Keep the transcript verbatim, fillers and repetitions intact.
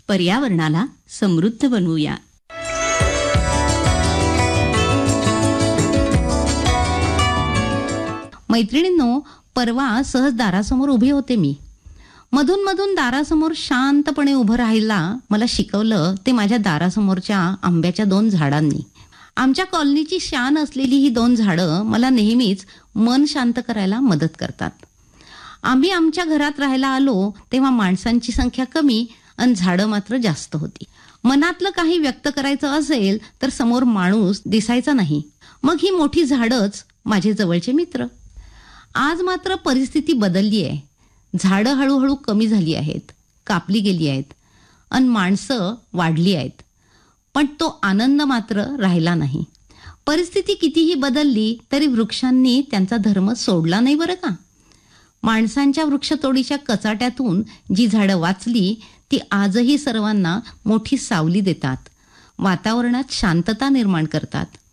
पर्यावरणाला समृद्ध बनवूया. मैत्रिणींनो, परवा सहज दारासमोर उभे होते मी. मधून मधून दारासमोर शांतपणे उभं राहायला मला शिकवलं ते माझ्या दारासमोरच्या आंब्याच्या दोन झाडांनी. आमच्या कॉलनीची शान असलेली ही दोन झाडं मला नेहमीच मन शांत करायला मदत करतात. आम्ही आमच्या घरात राहायला आलो तेव्हा माणसांची संख्या कमी आणि झाडं मात्र जास्त होती. मनातलं काही व्यक्त करायचं असेल तर समोर माणूस दिसायचा नाही. मग ही मोठी झाडंच माझे जवळचे मित्र. आज मात्र परिस्थिती बदलली आहे. झाडं हळूहळू कमी झाली आहेत, कापली गेली आहेत आणि माणसं वाढली आहेत. पण तो आनंद मात्र राहिला नाही. परिस्थिती कितीही बदलली तरी वृक्षांनी त्यांचा धर्म सोडला नाही बरं का. माणसांच्या वृक्षतोडीच्या कचाट्यातून जी झाडं वाचली ती आजही सर्वांना मोठी सावली देतात, वातावरणात शांतता निर्माण करतात.